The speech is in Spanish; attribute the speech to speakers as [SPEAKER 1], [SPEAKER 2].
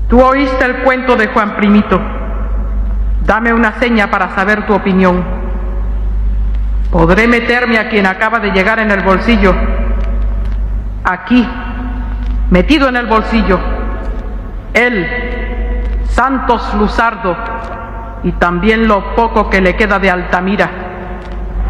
[SPEAKER 1] Tú oíste el cuento de Juan Primito. Dame una seña para saber tu opinión. Podré meterme a quien acaba de llegar en el bolsillo. Aquí, metido en el bolsillo. Él, Santos Luzardo, y también lo poco que le queda de Altamira.